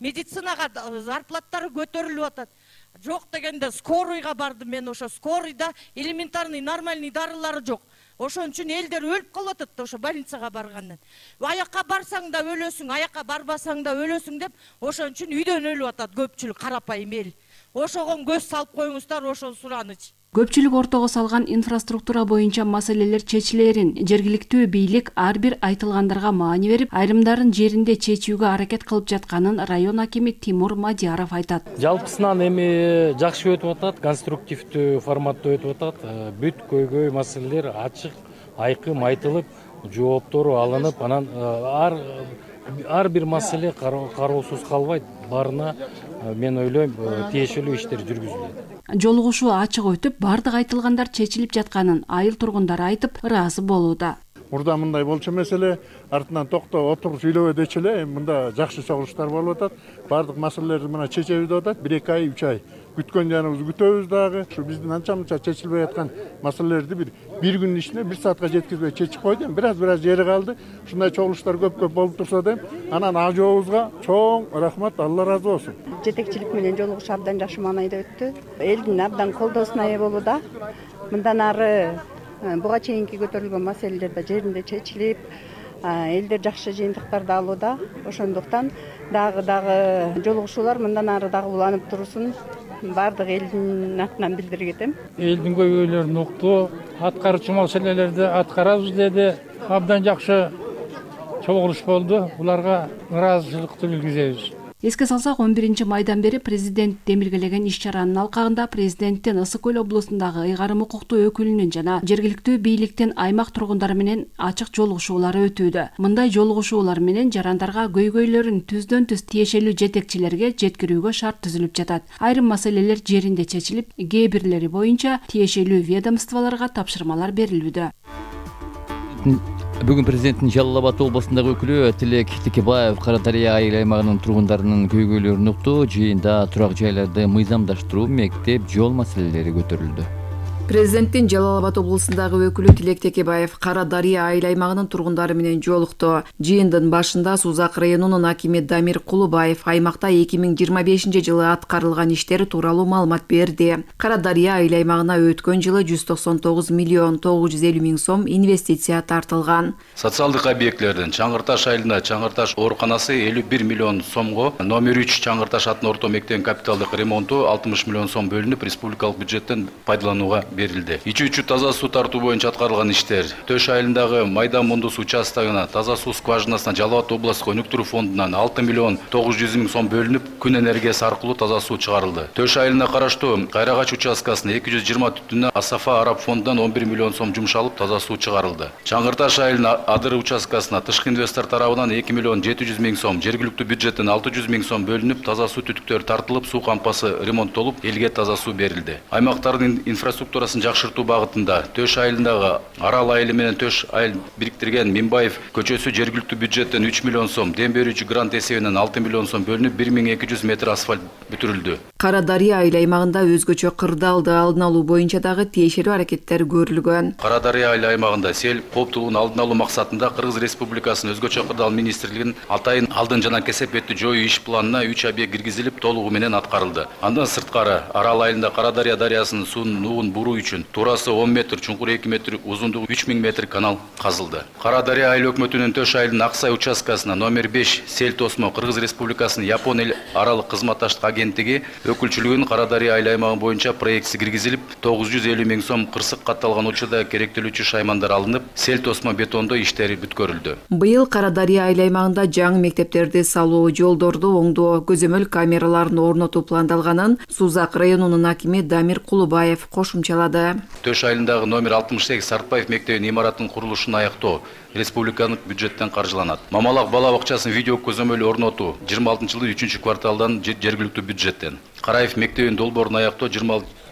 медицинага зарплаттары көтөрүлүп атат. Жок дегенде скорыйга бардым мен, ошо скорыйда элементарный нормальный дарылары жок. Ошон үчүн элдер өлүп калып атат ошо больницага баргандан. Аякка барсаң да өлөсүң, аякка барбасаң да өлөсүң деп, ошон үчүн үйдөн өлүп атат көпчүлүк карапайым эл. Ошого көз салып коюңуздар, ошол сураныч. Көпчүлүк ортого салган инфраструктура боюнча маселелер чечилерин жергиликтүү бийлик ар бир айтылгандарга маани берип, айрымдарын жеринде чечүүгө аракет кылып жатканын район акими Тимур Мадияров айтат. Жалпысынан эми жакшы өтүп атат, конструктивдүү форматта өтүп атат. Бүт көйгөй маселелер ачык, айкын айтылып, жооптору алынып, анан ар бир маселе кароосуз калбайт. Барына мен ойлойм тиешелүү иштер жүргүзүлөт. Жолугушуу ачык өтүп, бардык айтылгандар чечилип жатканын айыл тургундары айтып, ыраазы болууда. Мурда мындай болчу меселе, артынан токто отуруп сүйлөбөй дечи эле, мында жакшы чогулуштар болуп атат. Бардык маселелерди мына чечебиз деп атат. 1-2 ай, 3 ай күткөн жаныбызды күтөбүз дагы. Ушу биздин анча-мынча чечилбей аткан маселелерди бир күндүн ичинде 1 саатка жеткизбей чечип койду. Бираз жери калды. Ушундай чогулуштар көп болуп турса дейм. Анан ажообузга чоң рахмат, Алла ыраазы болсун. Жетекчилик менен жолугуш абдан жакшы маанайда өттү. Элдин абдан колдоосуна ээ болууда. Мындан ары буга чейинки көтөрүлгөн маселелер да жеринде чечилип, элдер жакшы жыйынтыктарды алууда. Ошондуктан дагы жолугушуулар мындан ары дагы уланып турсун. Бардык элдин атынан билдирip кетем. Элдин көйгөйлөрүн укту, аткарчу маселелерди аткарабыз деди. Абдан жакшы чогулуш болду. Буларга ыраазычылыкты билгизебиз. Эске салсак, 11 майдан бери президент демилгелеген иш-чаранын алкагында президенттин Ысык Көл облусундагы ыйгарым укуктуу өкүлүнүн жана жергиликтүү бийликтин аймак тургундары менен ачык жолугушуулары өтүүдө. Мындай жолугушуулар менен жарандарга көйгөйлөрүн түздөн-түз тиешелүү жетекчилерге жеткирүүгө шарт түзүлүп жатат. Айрым маселелер жеринде чечилип, кээ бирлери боюнча тиешелүү ведомстволорго тапшырмалар берилүүдө. Бүгүн президенттин Жалал Абад облусундагы өкүлү Тилек Текебаев Кара Дарыя айыл аймагынын тургундарынын көйгөйлөрүн укту. Жыйында турак жайларды мыйзамдаштыруу, мектеп, жол маселелери көтөрүлдү. Президенттин Жалал Абад облусундагы өкүлү Тилек Текебаев Кара Дарыя айыл аймагынын тургундары менен жолукту. Жыйындын башында Сузак районунун акими Дамир Кулубаев аймакта 2025-жылы аткарылган иштер тууралуу маалымат берди. Кара Дарыя айыл аймагына өткөн жылы 199 миллион 950 миң сом инвестиция тартылган. Социалдык объектлерден Чаңгырташ айылында Чаңгырташ ооруканасы 51 миллион сомго, номер 3 Чаңгырташ атын орто мектебин капиталдык ремонту 60 миллион сом бөлүнүп, республикалык бюджеттен пайдаланууга берилди. Ичүү таза суу тартуу боюнча аткарылган иштер. Төш айылындагы Майдан Мундус участогуна таза суу скважинасына Жалал Абад областтык өнүктүрүү фондунан 6 миллион 900 миң сом бөлүнүп, күн энергиясы аркылуу таза суу чыгарылды. Төш айылына караштуу Кайрагач участкасына 220 түтүнө Асафа Араб фондунан 11 миллион сом жумшалып, таза суу чыгарылды. Чаңгырташ айылына Адыр участкасына тышкы инвестор тарабынан 2 миллион 700 миң сом, жергиликтүү бюджеттен 600 миң сом бөлүнүп, таза суу түтүктөрү тартылып, суу кампасы ремонттолуп, элге таза суу берилди. Аймактардын инфраструктурасын жакшыртуу багытында Төш айылындагы Арал айылы менен Төш айыл бириктирген Минбаев көчөсү жергиликтүү бюджеттен 3 миллион сом, дем берүүчү грант эсебинен 6 миллион сом бөлүнүп, 1200 метр асфальт бүтүрүлдү. Кара Дарыя айыл аймагында өзгөчө кырдаалды алдын алуу боюнча дагы тиешелүү аракеттер көрүлгөн. Кара Дарыя айыл аймагында сел кооптуулугун алдын алуу максатында Кыргыз Республикасынын өзгөчө кырдаал министрлигинин атайын алдын жана кесепетти жоюу иш планына 3 объект киргизилип, толугу менен аткарылды. Андан сырткары Арал айылында Кара Дарыя дарыясынын суунун нугун буруу үчүн турасы 10 метр, чуңкуру 2 метр, узундугу 3000 метр канал казылды. Кара Дарыя айыл өкмөтүнүн Төш айылынын Аксай участкасына номер 5 сел тосмо Кыргыз Республикасынын Япон эл аралык кызматташтык агенттиги өкүлчүлүгүнүн Кара Дарыя айыл аймагы боюнча проектси киргизилип, 950 миң сом кырсык катталган учурда керектелүүчү шаймандар алынып, сел тосмо бетондоо иштери бүткөрүлдү. Быйыл Кара Дарыя айыл аймагында жаңы мектептерди салуу, жолдорду оңдоо, көзөмөл камераларын орнотуу пландалганын Сузак районунун акими Дамир Кулубаев кошумчалады. Төш айылындагы номер 68 Сартбаев мектебинин имаратынын курулушун аяктоо республикалык бюджеттен каржыланат. Мамалак бала бакчасынын видео көзөмөлү орнотуу 26-жылдын 3-кварталдан жергиликтүү бюджеттен. Караев мектебинин долбоорун аяктоо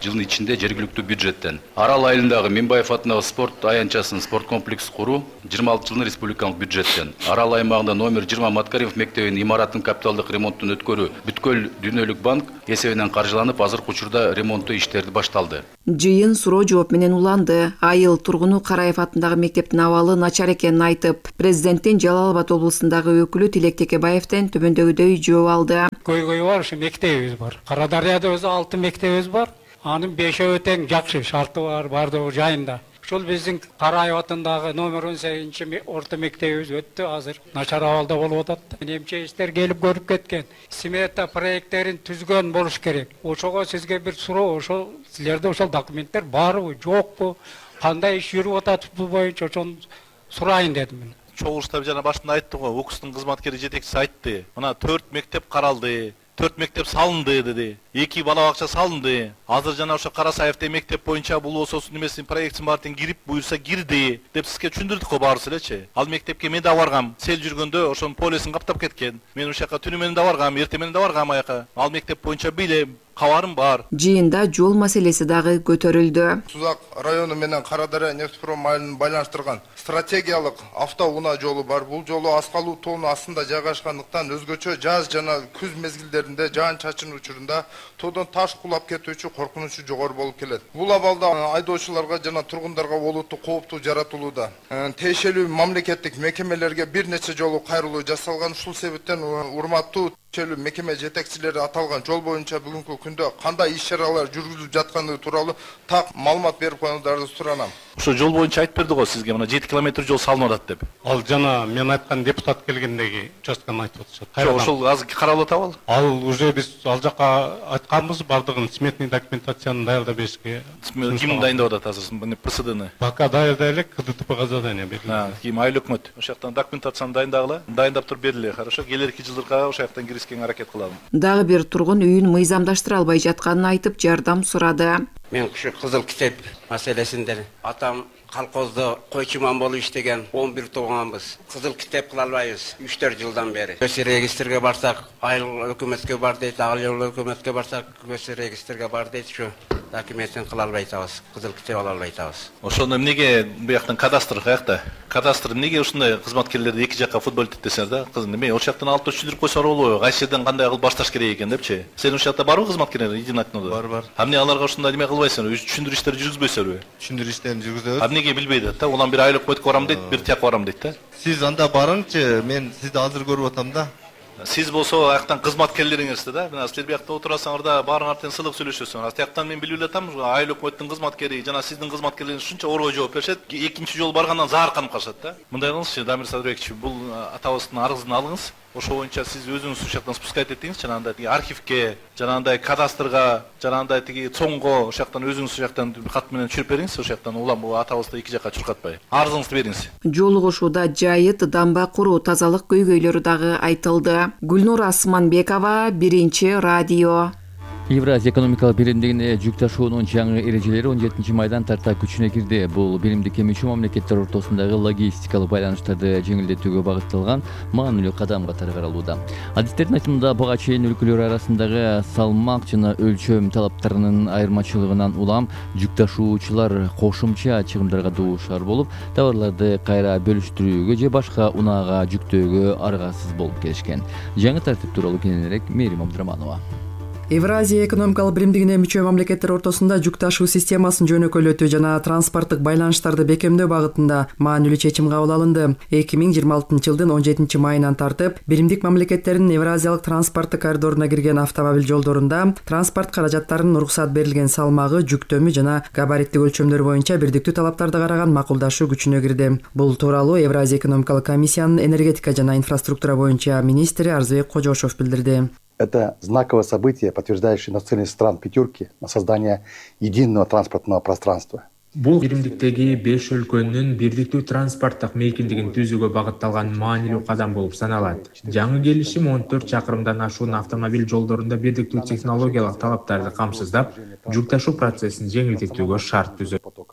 жылдын ичинде жергиликтүү бюджеттен. Арал айылындагы Минбаев атындагы спорт аянтчасын спорт комплекс куруу 26 жылдын республикалык бюджеттен. Арал аймагында номер 20 Маткарев мектебинин имараттын капиталдык ремонтун өткөрүү Бүткөл дүйнөлүк банк эсебинен каржыланып, азыркы учурда ремонттуу иштерди башталды. Жыйын суроо жооп менен уланды. Айыл тургуну Караев атындагы мектептин абалы начар экенин айтып, президенттин Жалал Абад облусундагы өкүлү Тилек Текебаевден төмөндөгүдөй жооп алды. Көйгөй бар, ушу мектебибиз бар. Карадарыяда өзү 6 мектебибиз бар. Анын 5-өө тең жакшы, шарты бар, бардыгы жайында. Ошол биздин Караев атындагы номер 18 орто мектебибиз өттү, азыр начар абалда болуп атат. Эмчегичтер келип көрүп кеткен. Смета проекттерин түзгөн болуш керек. Ошого сизге бир суроо, ошол силерде ошол документтер барбы, жокпу? Кандай иш жүрүп атат бул боюнча ошону сурайын дедим мен. Чогулушта жана башында айтты го, УКСтын кызматкери жетекчиси айтты. Мына 4 мектеп каралды. 4 мектеп салынды деди. 2 бала бакча салынды. Азыр жана ошо Карасаевде мектеп боюнча бул ососун немесин проектин баарын кирип, буюрса кирди деп сизге түшүндүрдүк го баарысы элечи. Ал мектепке мен да баргам. Сел жүргөндө ошонун полисин каптап кеткен. Мен ошол жака түнү менен да баргам, эртең менен да баргам аяка. Ал мектеп боюнча билем. Кабарым бар. Жыйында жол маселеси дагы көтөрүлдү. Сузак району менен Карадария нефтепром айылын байланыштырган стратегиялык автоунаа жолу бар. Бул жолу Аскалуу тоонун астында жайгашкандыктан өзгөчө жаз жана күз мезгилдеринде жаан-чачын учурунда тоодон таш кулап кетүүчү коркунучу жогору болуп келет. Бул абалда айдоочуларга жана тургундарга олуттуу кооптуу жаратылууда. Тиешелүү мамлекеттик мекемелерге бир нече жолу кайрылуу жасалган. Ушул себептен урматтуу мекеме жетекчилери аталган жол боюнча бүгүнкү күндө кандай иш-чаралар жүргүзүлүп жатканы тууралуу так маалымат берип коюңуздарды суранам. Ошо жол боюнча айтып берди го сизге, мына 7 километр жол салынып атат деп. Ал жана мен айткан депутат келгендеги участканы айтып атышат. Ошол азыр каралып атабы? Ал уже биз ал жака айтканбыз, бардыгын сметный документацияны даярдап беришке. Ким дайындап атат азыр? Мына ПСДны. Пока даярдай элек, КДТПга задание берилди. Ким айыл өкмөт. Ошол жактан документацияны дайындагыла, дайындап туруп бериле. Хорошо, келерки жылдарга ошол жактан киришкен аракет кылабым. Дагы бир тургун үйүн мыйзамдаштыра албай жатканын айтып, жардам сурады. Мен ушу кызыл китеп маселесинде атам колхоздо койчуман болуп иштеген 11 тууганбыз. Кызыл китеп кыла албайбыз 3-4 жылдан бери. Көчө регистрге барсак, айыл өкмөткө бар дейт, айыл өкмөткө барсак, көчө регистрге бар дейт, ушу документин кыла албай атабыз, кызыл китеп ала албай атабыз. Ошону эмнеге буяктан кадастр каякта? Кадастр эмнеге ушундай кызматкерлерди эки жакка футболить этесиңер да? Кыз неме ошол жактан алып түшүндүрүп койсоңор болобу? Кайсы жерден кандай кылып башташ керек экен депчи? Сен ошол жакта барбы кызматкерлер идин айтнуда? Бар. А эмне аларга ушундай неме кылбайсыңар? Түшүндүрүү иштерди жүргүзбөйсүңөрбү? Түшүндүрүү иштерин жүргүзөбүз. А эмнеге билбейт да? Улам бир айыл өкмөткө барам дейт, бир тияка барам дейт да? Сиз анда барыңчы, мен сизди азыр көрүп атам да. Сиз болсо аяктан кызматкерлериңизди да, мына силер биякта отурасаңар да баарыңар тең сылык сүйлөшөсүңөр. Тияктан мен билип элем, айыл өкмөттүн кызматкери жана сиздин кызматкерлериңиз ушунча орой жооп беришет, экинчи жолу баргандан заарканып калышат да. Мындай кылыңызчы, Дамир Садырбекович, бул атабыздын арызын алыңыз. Ошол боюнча сиз өзүңүз ушул жактан спускать этиңиз, жанагындай тиги архивке, жанагындай кадастрга, жанагындай тиги цоңго ошол жактан өзүңүз ушул жактан кат менен түшүрүп бериңиз, ошол жактан улам бул атабызды эки жакка чуркатпай. Арызыңызды бериңиз. Жолугушууда жайыт, дамба куруу, тазалык көйгөйлөрү дагы айтылды. Гүлнур Асманбекова, Биринчи радио. Евразия экономикалык биримдигине жүк ташуунун жаңы эрежелери 17 майдан тарта күчүнө кирди. Бул биримдикке мүчө мамлекеттер ортосундагы логистикалык байланыштарды жеңилдетүүгө багытталган маанилүү кадам катары каралууда. Адистердин айтымында буга чейин өлкөлөр арасындагы салмак жана өлчөм талаптарынын айырмачылыгынан улам жүк ташуучулар кошумча чыгымдарга дуушар болуп, товарларды кайра бөлүштүрүүгө же башка унаага жүктөөгө аргасыз болуп келишкен. Жаңы тартип тууралуу кененирээк Мерим Абдыраманова. Евразия экономикалык биримдигине мүчө мамлекеттер ортосунда жүк ташуу системасын жөнөкөйлөтүү жана транспорттук байланыштарды бекемдөө багытында маанилүү чечим кабыл алынды. 2026 жылдын 17 майынан тартып, биримдик мамлекеттердин Евразиялык транспорттук коридоруна кирген автомобиль жолдорунда транспорт каражаттарынын уруксат берилген салмагы, жүктөмү жана габариттик өлчөмдөр боюнча бирдиктүү талаптарды караган макулдашуу күчүнө кирди. Бул тууралуу Евразия экономикалык комиссиянын энергетика жана инфраструктура боюнча министри Арзыбек Кожошов билдирди. Это знаковое событие, подтверждающее нацеленность стран пятерки на создание единого транспортного пространства. Бул биримдиктеги 5 өлкөнүн бирдиктүү транспорттук мейкиндигин түзүүгө багытталган маанилүү кадам болуп саналат. Жаңы келишим 14 чакырымдан ашуун автомобиль жолдорунда бирдиктүү технологиялык талаптарды камсыздап, жүк ташуу процессин жеңилдетүүгө шарт түзөт.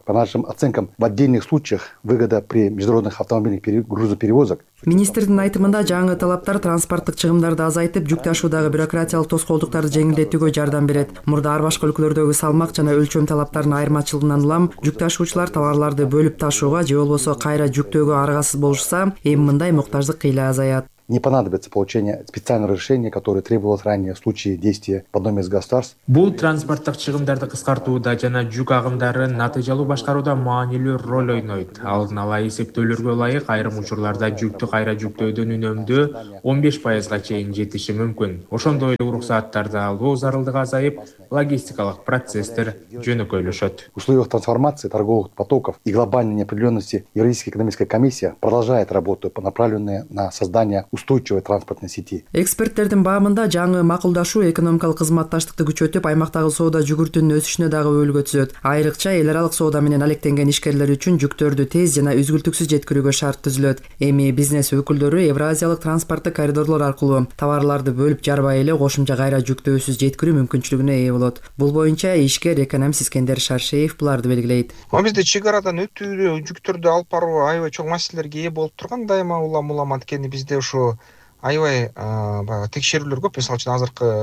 По нашим оценкам, в отдельных случаях выгода при международных автомобильных грузоперевозок. Министрдин айтымында жаңы талаптар транспорттук чыгымдарды азайтып, жүк ташуудагы бюрократиялык тоскоолдуктарды жеңилдетүүгө жардам берет. Мурда ар башка өлкөлөрдөгү салмак жана өлчөм талаптарынын айырмачылыгынан улам жүк ташуучулар товарларды бөлүп ташууга же болбосо кайра жүктөөгө аргасыз болушса, эми мындай муктаждык кыйла азаят. Не понадобится получение специального решения, которое требовалось ранее в случае действия в одном из государств. Бул транспорттук чыгымдарды кыскартууда жана жүк агымдарын натыйжалуу башкарууда маанилүү роль ойнойт. Алдын ала эсептөөлөргө ылайык айрым учурларда жүктү кайра жүктөөдөн үнөмдүү 15%га чейин жетиши мүмкүн. Ошондой эле уруксааттарды алуу зарылдыгы азайып, логистикалык процесстер жөнөкөйлөшөт. В условиях трансформации торговых потоков и глобальной неопределенности Евразийская экономическая комиссия продолжает работу, направленную на создание устойчивой транспортной сети. Эксперттердин баамында жаңы макулдашуу экономикалык кызматташтыкты күчөтүп, аймактагы соода жүгүртүүнүн өсүшүнө дагы өбөлгө түзөт. Айрыкча эл аралык соода менен алектенген ишкерлер үчүн жүктөрдү тез жана үзгүлтүксүз жеткирүүгө шарт түзүлөт. Эми бизнес өкүлдөрү Евразиялык транспорттук коридорлор аркылуу товарларды бөлүп жарбай эле кошумча кайра жүктөөсүз жеткирүү мүмкүнчүлүгүнө ээ болот. Бул боюнча ишкер экономист Искендер Шаршеев буларды белгилейт. Бизде чек арадан өтүү, жүктөрдү алып баруу аябай чоң маселелерге ээ болуп турган дайыма улам анткени бизде ушу аябай текшерүүлөр көп. Мисалы үчүн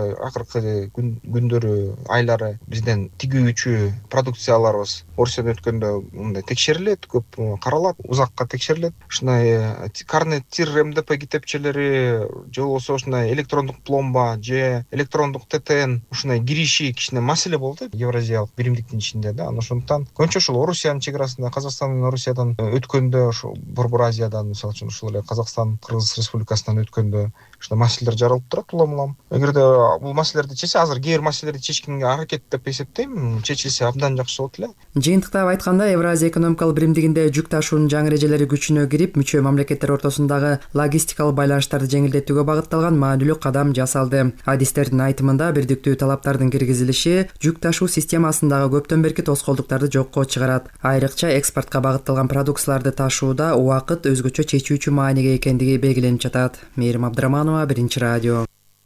акыркы күндөрү, айлары бизден тигүүчү продукцияларыбыз Орусиядан өткөндө мындай текшерилет, көп каралат, узакка текшерилет. Ушундай карнет тир МДП китепчелери же болбосо ушундай электрондук пломба же электрондук ТТН ушундай кириши кичине маселе болду Евразиялык биримдиктин ичинде да. Ошондуктан көбүнчө ушул Орусиянын чек арасында, Казакстандын Орусиядан өткөндө, ушу Борбор Азиядан, мисалы үчүн ушул эле Казакстан, Кыргыз Республикасынан өткөндө ушундай маселелер жаралып турат улам. Эгерде бул маселелерди чечсе, азыр кээ бир маселелерди чечкенге аракет деп эсептейм, чечилсе абдан жакшы болот эле. Жыйынтыктап айтканда, Евразия экономикалык биримдигинде жүк ташуунун жаңы эрежелери күчүнө кирип, мүчө мамлекеттер ортосундагы логистикалык байланыштарды жеңилдетүүгө багытталган маанилүү кадам жасалды. Адистердин айтымында, бирдиктүү талаптардын киргизилиши жүк ташуу системасындагы көптөн берки тоскоолдуктарды жокко чыгарат. Айрыкча экспортко багытталган продукцияларды ташууда убакыт өзгөчө чечүүчү мааниге экендиги белгиленип жатат. Мээрим Абдыраманова, Биринчи радио.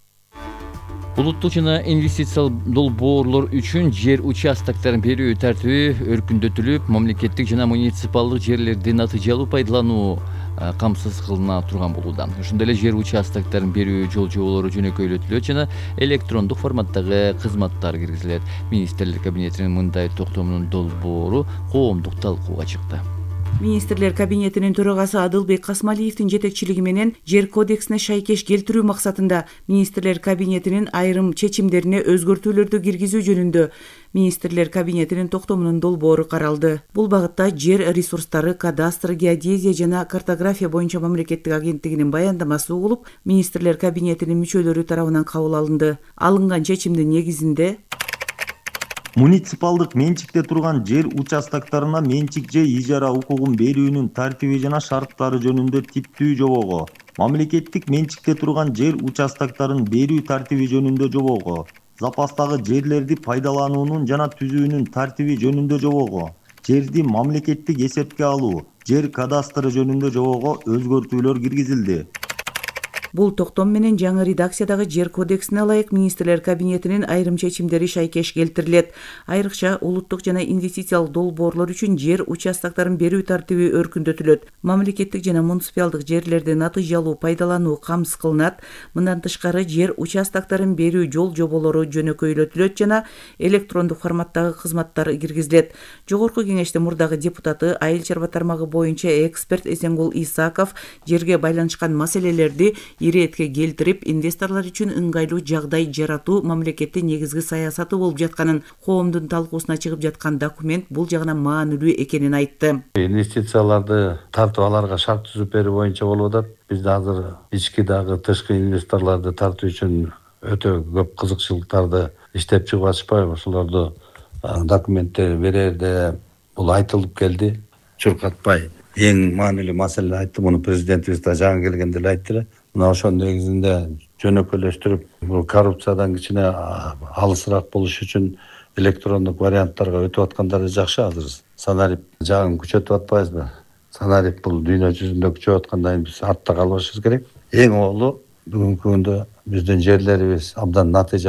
Улуттук жана инвестициялык долбоорлор үчүн жер участоктарын берүү тартиби өркүндөтүлүп, мамлекеттик жана муниципалдык жерлерди натыйжалуу пайдалануу камсыз кылына турган болууда. Ошондой эле жер участоктарын берүү жол жоболору жөнөкөйлөтүлөт жана электрондук форматтагы кызматтар киргизилет. Министрлер кабинетинин мындай токтомунун долбоору коомдук талкууга чыкты. Министрлер кабинетинин төрагасы Адылбек Касмалиевдин жетекчилиги менен жер кодексине шайкеш келтирүү максатында Министрлер кабинетинин айрым чечимдерине өзгөртүүлөрдү киргизүү жөнүндө Министрлер кабинетинин токтомунун долбоору каралды. Бул багытта жер ресурстары, кадастр, геодезия жана картография боюнча мамлекеттик агенттигинин баяндамасы угулуп, Министрлер кабинетинин мүчөлөрү тарабынан кабыл алынды. Алынган чечимдин негизинде муниципалдык менчикте турган жер участоктарына менчик же ижара укугун берүүнүн тартиби жана шарттары жөнүндө типтүү жобого, мамлекеттик менчикте турган жер участоктарын берүү тартиби жөнүндө жобого, запастагы жерлерди пайдалануунун жана түзүүнүн тартиби жөнүндө жобого, жерди мамлекеттик эсепке алуу, жер кадастры жөнүндө жобого өзгөртүүлөр киргизилди. Бул токтом менен жаңы редакциядагы жер кодексине ылайык Министрлер кабинетинин айрым чечимдери шайкеш келтирилет. Айрыкча улуттук жана инвестициялык долбоорлор үчүн жер участоктарын берүү тартиби өркүндөтүлөт. Мамлекеттик жана муниципалдык жерлерди натыйжалуу пайдалануу камсыз кылынат. Мындан тышкары жер участоктарын берүү жол жоболору жөнөкөйлөтүлөт жана электрондук форматтагы кызматтар киргизилет. Жогорку кеңештин мурдагы депутаты, айыл чарба тармагы боюнча эксперт Эсенгул Исаков жерге байланышкан маселелерди иретке келтирип, инвесторлор үчүн ыңгайлуу жагдай жаратуу мамлекеттин негизги саясаты болуп жатканын, коомдун талкуусуна чыгып жаткан документ бул жагынан маанилүү экенин айтты. Инвестицияларды тартып аларга шарт түзүп берүү боюнча болуп атат. Бизде азыр ички дагы тышкы инвесторлорду тартуу үчүн өтө көп кызыкчылыктарды иштеп чыгып атышпайбы? Ошолорду документтер берерде бул айтылып келди. Чуркатпай эң маанилүү маселени айтты. Муну президентибиз да жаңы келгенде эле айтты эле. Мына ошонун негизинде жөнөкөйлөштүрүп, бул коррупциядан кичине алысыраак болуш үчүн электрондук варианттарга өтүп аткандары жакшы. Азыр санарип жагын күчөтүп атпайбызбы? Санарип бул дүйнө жүзүндө күчөп аткандан кийин биз артта калбашыбыз керек. Эң оолу бүгүнкү күндө биздин жерлерибиз абдан натыйжалуу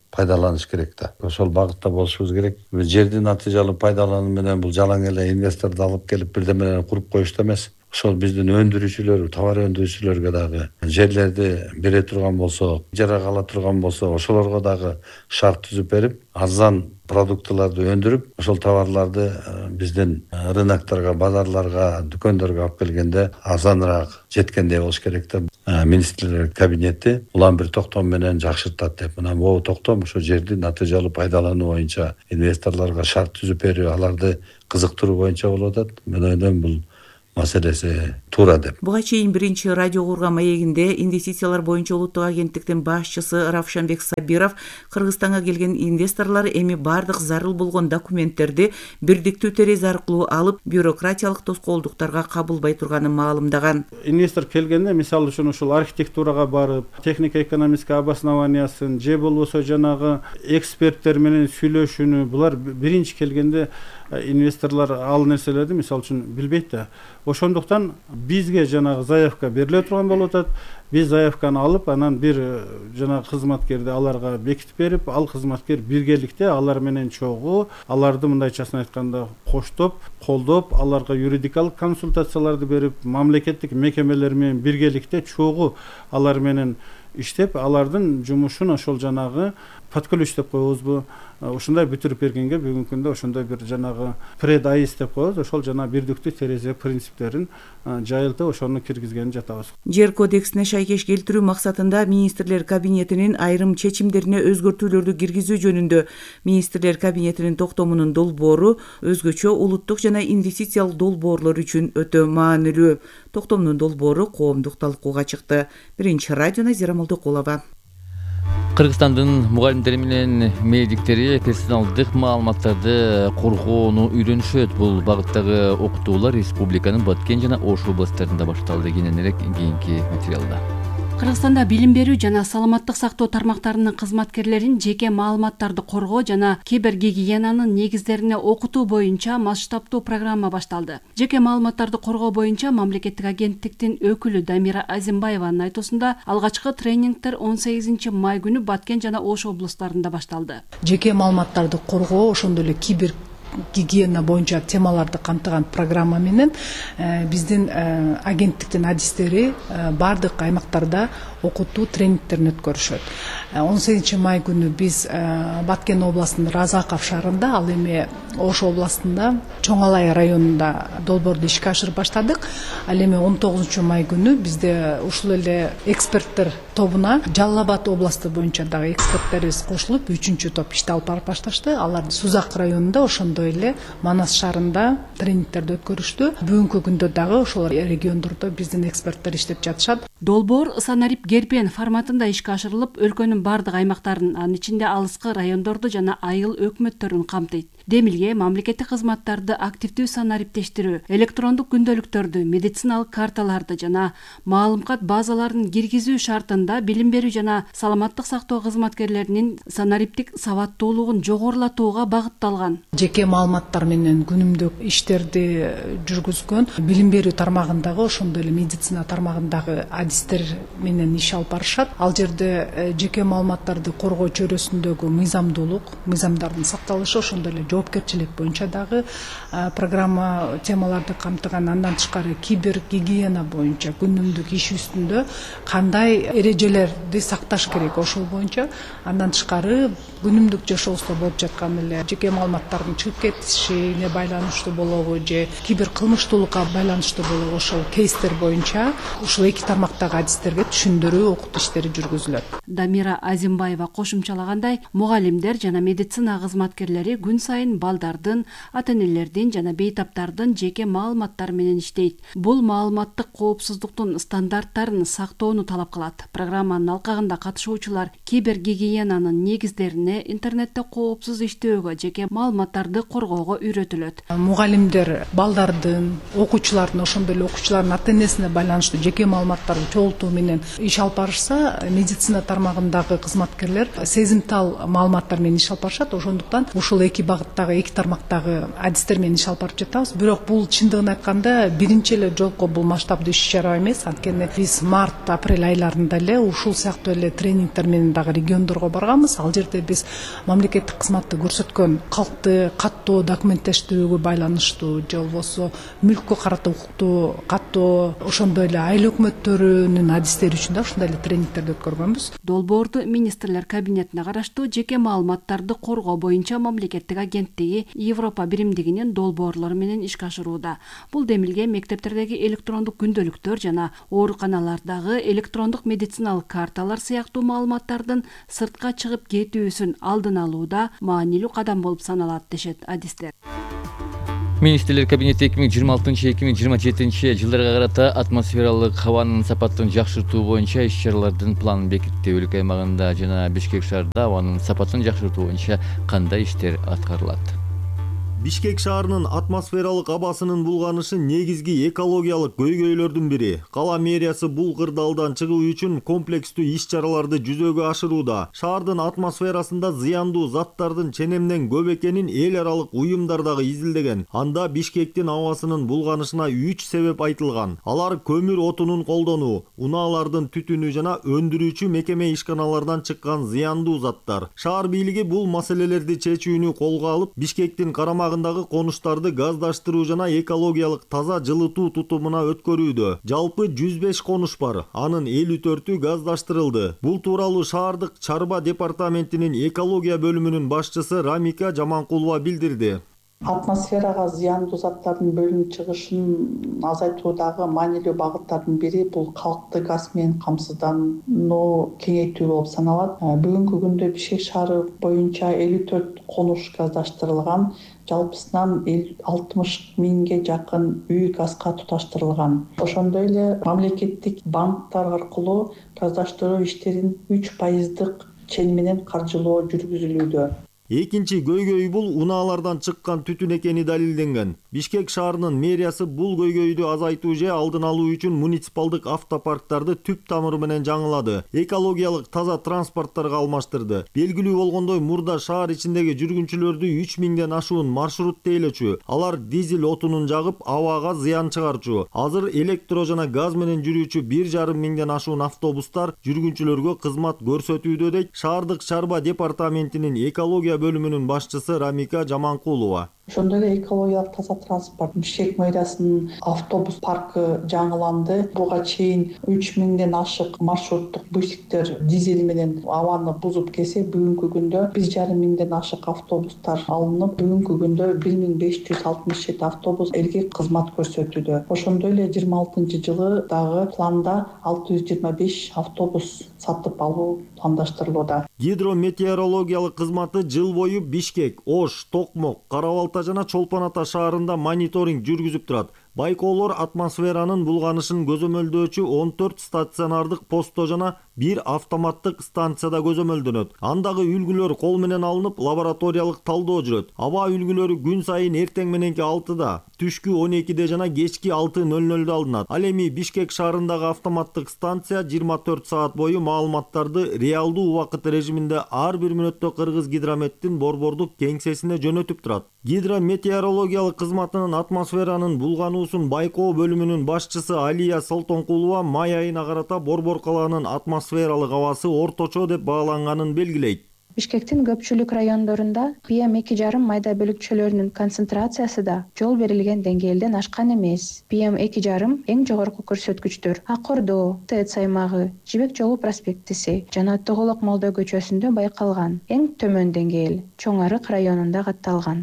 пайдаланыш керек да. Ошол багытта болушубуз керек. Жерди натыйжалуу пайдалануу менен бул жалаң эле инвесторду алып келип бирдемени куруп коюшту эмес. Ошол биздин өндүрүүчүлөр, товар өндүрүүчүлөргө дагы жерлерди бере турган болсо, ижарага ала турган болсо, ошолорго дагы шарт түзүп берип, арзан продуктыларды өндүрүп, ошол товарларды биздин рынокторго, базарларга, дүкөндөргө алып келгенде арзаныраак жеткендей болуш керек да. Министрлер кабинети улам бир токтом менен жакшыртат деп. Мына бул токтом ошо жерди натыйжалуу пайдалануу боюнча инвесторлорго шарт түзүп берүү, аларды кызыктыруу боюнча болуп атат. Мен ойлойм бул маселеси туура деп. Буга чейин биринчи радио курган маегинде инвестициялар боюнча улуттук агенттиктин башчысы Равшанбек Сабиров Кыргызстанга келген инвесторлор эми бардык зарыл болгон документтерди бирдиктүү терезе аркылуу алып, бюрократиялык тоскоолдуктарга кабылбай турганын маалымдаган. Инвестор келгенде, мисалы үчүн ушул архитектурага барып, технико-экономический обоснованиясын же болбосо жанагы эксперттер менен сүйлөшүүнү, булар биринчи келгенде инвесторлор ал нерселерди мисалы үчүн билбейт да. Ошондуктан бизге жанагы заявка бериле турган болуп атат. Биз заявканы алып, анан бир жанагы кызматкерди аларга бекитип берип, ал кызматкер биргеликте алар менен чогуу, аларды мындайчасын айтканда коштоп, колдоп, аларга юридикалык консультацияларды берип, мамлекеттик мекемелер менен биргеликте чогуу алар менен иштеп, алардын жумушун ошол жанагы подключ деп коебузбу, ушундай бүтүрүп бергенге бүгүнкү күндө ошондой бир жанагы предайс деп коебуз, ошол жана бирдиктүү терезе принциптерин жайылтып ошону киргизгенин жатабыз. Жер кодексине шайкеш келтирүү максатында министрлер кабинетинин айрым чечимдерине өзгөртүүлөрдү киргизүү жөнүндө министрлер кабинетинин токтомунун долбоору өзгөчө улуттук жана инвестициялык долбоорлор үчүн өтө маанилүү. Токтомдун долбоору коомдук талкууга чыкты. Биринчи радио Назира Молдокулова. Кыргызстандын мугалимдери менен медиктери персоналдык маалыматтарды коргоону үйрөнүшөт. Бул багыттагы окутуулар республиканын Баткен жана Ош областтарында башталды. Кененирээк кийинки материалда. Кыргызстанда билим берүү жана саламаттык сактоо тармактарынын кызматкерлерин жеке маалыматтарды коргоо жана кибергигиенанын негиздерине окутуу боюнча масштабдуу программа башталды. Жеке маалыматтарды коргоо боюнча мамлекеттик агенттиктин өкүлү Дамира Азимбаеванын айтуусунда алгачкы тренингдер 18 май күнү Баткен жана Ош областарында башталды. Жеке маалыматтарды коргоо, ошондой эле кибер гигиена боюнча темаларды камтыган программа менен биздин агенттиктин адистери бардык аймактарда окутуу тренингтерин өткөрүшөт. 18 май күнү биз Баткен областынын Разаков шаарында, ал эми Ош областында Чоң Алай районунда долбоорду ишке ашырып баштадык. Ал эми 19 май күнү бизде ушул эле эксперттер тобуна Жалал Абад областы боюнча дагы эксперттерибиз кошулуп 3-чү топ ишти алып барып башташты. Алар Сузак районунда, ошондой эле Манас шаарында тренингтерди өткөрүштү. Бүгүнкү күндө дагы ошол региондордо биздин эксперттер иштеп жатышат. Долбоор санарип герпен форматында ишке ашырылып, өлкөнүн бардык аймактарын, анын ичинде алыскы райондорду жана айыл өкмөттөрүн камтыйт. Демилге мамлекеттик кызматтарды активдүү санариптештирүү, электрондук күндөлүктөрдү, медициналык карталарды жана маалымат базаларын киргизүү шартында билим берүү жана саламаттык сактоо кызматкерлеринин санариптик сабаттуулугун жогорулатууга багытталган. Жеке маалыматтар менен күнүмдүк иштерди жүргүзгөн билим берүү тармагындагы, ошондой эле медицина тармагындагы адистер менен иш алып барышат. Ал жерде жеке маалыматтарды коргоо чөйрөсүндөгү мыйзамдуулук, мыйзамдардын сакталышы, ошондой эле жоопкерчилик боюнча дагы программа темаларды камтыган. Андан тышкары кибер гигиена боюнча күнүмдүк иш үстүндө кандай эрежелерди сакташ керек, ошол боюнча. Андан тышкары күнүмдүк жашообузда болуп жаткан эле жеке маалыматтардын чыгып кетишине байланыштуу болобу же кибер кылмыштуулукка байланыштуу болобу, ошол кейстер боюнча ушул эки тармактагы адистерге түшүндүрүү окутуу иштери жүргүзүлөт. Дамира Азимбаева кошумчалагандай, мугалимдер жана медицина кызматкерлери күн сайын балдардын, ата-энелердин жана бейтаптардын жеке маалыматтары менен иштейт. Бул маалыматтык коопсуздуктун стандарттарын сактоону талап кылат. Программанын алкагында катышуучулар кибергигиенанын негиздерине, интернетте коопсуз иштөөгө, жеке маалыматтарды коргоого үйрөтүлөт. Мугалимдер балдардын, окуучулардын, ошондой эле окуучулардын ата-энесине байланыштуу жеке маалыматтарды чогултуу менен иш алып барышса, медицина тармагындагы кызматкерлер сезимтал маалыматтар менен иш алып барышат. Ошондуктан ушул эки багыт тармактагы эки тармактагы адистер менен иш алып барып жатабыз. Бирок бул чындыгын айтканда биринчи эле жолку бул масштабдуу иш-чара эмес. Анткени биз март, апрель айларында эле ушул сыяктуу эле тренингдер менен дагы региондорго барганбыз. Ал жерде биз мамлекеттик кызматты көрсөткөн калкты каттоо документтештирүүгө байланыштуу же болбосо мүлккө карата укукту каттоо, ошондой эле айыл өкмөттөрүнүн адистери үчүн да ушундай эле тренингдерди өткөргөнбүз. Долбоорду министрлер кабинетине караштуу жеке маалыматтарды коргоо боюнча мамлекеттик агенттиги Европа биримдигинин долбоорлору менен ишке ашырууда. Бул демилге мектептердеги электрондук күндөлүктөр жана ооруканалардагы электрондук медициналык карталар сыяктуу маалыматтардын сыртка чыгып кетүүсүн алдын алууда маанилүү кадам болуп саналат дешет адистер. Министрлер кабинети 2026-2027 жылдарга карата атмосфералык абанын сапатын жакшыртуу боюнча иш-чаралардын планын бекитти. Өлкө аймагында жана Бишкек шаарында абанын сапатын жакшыртуу боюнча кандай иштер аткарылат? Бишкек шаарынын атмосфералык абасынын булганышы негизги экологиялык көйгөйлөрдүн бири. Кала мэриясы бул кырдаалдан чыгуу үчүн комплекстүү иш-чараларды жүзөгө ашырууда. Шаардын атмосферасында зыяндуу заттардын ченемден көп экенин эл аралык уюмдар дагы изилдеген. Анда Бишкектин абасынын булганышына 3 себеп айтылган. Алар көмүр отунун колдонуу, унаалардын түтүнү жана өндүрүүчү мекеме ишканалардан чыккан зыяндуу заттар. Шаар бийлиги бул маселелерди чечүүнү колго алып, Бишкектин карама конуштарды газдаштыруу жана экологиялык таза жылытуу тутумуна өткөрүүдө. Жалпы 105 конуш бар, анын 54-ü газдаштырылды. Бул тууралуу шаардык чарба департаментинин экология бөлүмүнүн башчысы Рамика Жаманкулова билдирди. Атмосферага зыяндуу заттардын бөлүнүп чыгышын азайтуудагы маанилүү багыттардын бири бул калкты газ менен камсыздануу кеңейтүү болуп саналат. Бүгүнкү күндө Бишкек шаары боюнча 54 конуш газдаштырылган, жалпысынан 60 миңге жакын үй газга туташтырылган. Ошондой эле мамлекеттик банктар аркылуу газдаштыруу иштерин 3% чен менен каржылоо жүргүзүлүүдө. Экинчи көйгөй бул унаалардан чыккан түтүн экени далилденген. Бишкек шаарынын мэриясы бул көйгөйдү азайтуу же алдын алуу үчүн муниципалдык автопарктарды түп тамыры менен жаңылады. Экологиялык таза транспорттарга алмаштырды. Белгилүү болгондой, мурда шаар ичиндеги жүргүнчүлөрдү 3000ден ашуун маршрут тейлечү. Алар дизель отунун жагып, абага зыян чыгарчу. Азыр электро жана газ менен жүрүүчү 1,5 миңден ашуун автобустар жүргүнчүлөргө кызмат көрсөтүүдө, дейт шаардык чарба департаментинин экология бөлүмүнүн башчысы Рамика Жаманкулова. Ошондой эле экологиялык таза транспорт Бишкек мэриясынын автобус паркы жаңыланды. Буга чейин 3000ден ашык маршруттук бусиктер дизель менен абаны бузуп келсе, бүгүнкү күндө 1,5 миңден ашык автобустар алынып, бүгүнкү күндө 1567 автобус элге кызмат көрсөтүүдө. Ошондой эле 26-жылы дагы планда 625 автобус сатып алуу пландаштырылууда. Гидрометеорологиялык кызматы жыл бою Бишкек, Ош, Токмок, Кара-Балта жана Чолпон Ата шаарында мониторинг жүргүзүп турат. Байкоолор атмосферанын булганышын көзөмөлдөөчү 14 стационардык посто жана 1 автоматтык станцияда көзөмөлдөнөт. Андагы үлгүлөр кол менен алынып, лабораториялык талдоо жүрөт. Аба үлгүлөрү күн сайын эртең мененки 6-да, түшкү 12-де жана кечки 6:00-да алынат. Ал эми Бишкек шаарындагы автоматтык станция 24 саат бою маалыматтарды реалдуу убакыт режиминде ар бир мүнөттө Кыргыз гидрометтин борбордук кеңсесине жөнөтүп турат. Гидрометеорологиялык кызматынын атмосферанын булгануусун байкоо бөлүмүнүн башчысы Алия Солтонкулова май айына карата Борбор калаанын атмосфералык абасы орточо деп бааланганын белгилейт. Бишкектин көпчүлүк райондорунда PM2,5 майда бөлүкчөлөрүнүн концентрациясы да жол берилген деңгээлден ашкан эмес. PM2,5 эң жогорку көрсөткүчтөр Акордоо, ТЭЦ аймагы, Жибек жолу проспектиси жана Тоголок Молдо көчөсүндө байкалган. Эң төмөн деңгээл Чоң Арык районунда катталган.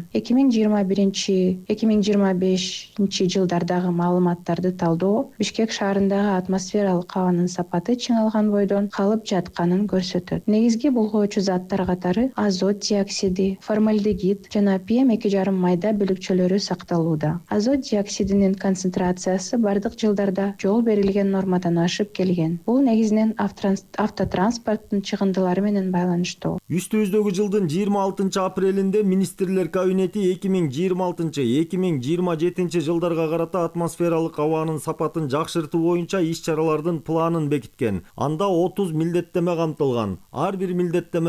2021-2025 жылдардагы маалыматтарды талдоо Бишкек шаарындагы атмосфералык абанын сапаты чыңалган бойдон калып жатканын көрсөтөт. Негизги булгоочу заттар катары азот диоксиди, формальдегид жана PM2,5 майда бөлүкчөлөрү сакталууда. Азот диоксидинин концентрациясы бардык жылдарда жол берилген нормадан ашып келген. Бул негизинен автотранспорттун чыгындылары менен байланыштуу. Үстүбүздөгү жылдын 26 апрелинде министрлер кабинети 2026-2027 жылдарга карата атмосфералык абанын сапатын жакшыртуу боюнча иш-чаралардын планын бекиткен. Анда 30 милдеттеме камтылган. Ар бир милдеттеме абанын